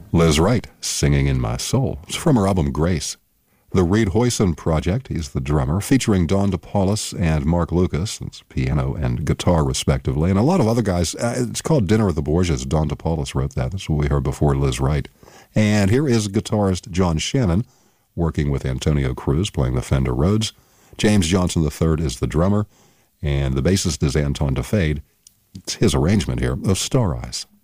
Liz Wright, Singing in My Soul. It's from her album Grace. The Reed Hoyson Project, he's the drummer, featuring Don DePaulis and Mark Lucas. It's piano and guitar, respectively. And a lot of other guys. It's called Dinner of the Borgias. Don DePaulis wrote that. That's what we heard before Liz Wright. And here is guitarist John Shannon, working with Antonio Cruz, playing the Fender Rhodes. James Johnson III is the drummer. And the bassist is Anton DeFade. It's his arrangement here of Star Eyes.